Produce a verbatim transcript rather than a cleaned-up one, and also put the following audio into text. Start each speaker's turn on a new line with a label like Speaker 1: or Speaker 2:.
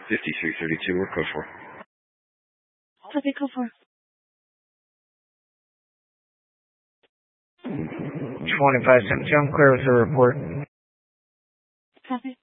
Speaker 1: fifty-three thirty-two, we're code four.
Speaker 2: Copy, code four.
Speaker 3: twenty-five seventy-two, I'm clear with the report.
Speaker 2: Copy.